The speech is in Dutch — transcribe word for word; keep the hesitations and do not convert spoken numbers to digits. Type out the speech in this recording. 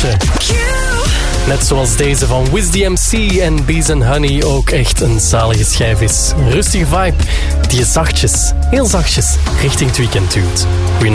luisteren. Net zoals deze van Wiz D M C en Bees and Honey ook echt een zalige schijf is. Een rustige vibe die je zachtjes, heel zachtjes, richting het weekend duwt.